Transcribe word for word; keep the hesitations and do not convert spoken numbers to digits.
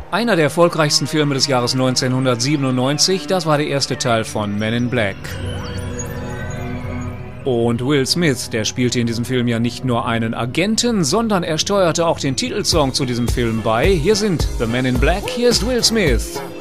Einer der erfolgreichsten Filme des Jahres neunzehnhundertsiebenundneunzig, das war der erste Teil von Men in Black. Und Will Smith, der spielte in diesem Film ja nicht nur einen Agenten, sondern er steuerte auch den Titelsong zu diesem Film bei. Hier sind The Men in Black, hier ist Will Smith.